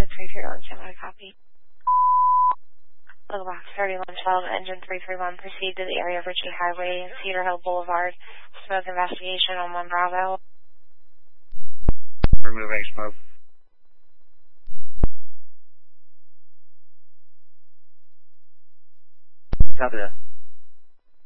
Engine 331, semi copy. Local box 3112, engine 331, proceed to the area of Ritchie Highway, Cedar Hill Boulevard. Smoke investigation on 1 Bravo. Removing smoke. Copy that.